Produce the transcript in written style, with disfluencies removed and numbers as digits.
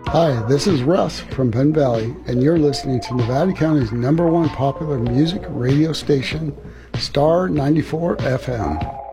Hi, this is Russ from Penn Valley, and you're listening to Nevada County's #1 popular music radio station, Star 94 FM.